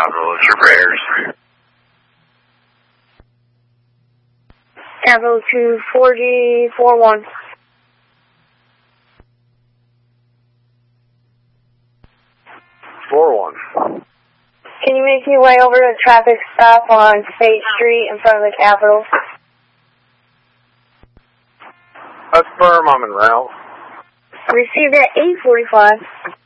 Capitol, it's your prayers. Capitol 24041. 4-1. Can you make your way over to a traffic stop on State Street in front of the Capitol? Affirm, I'm en route. Received at 8:45.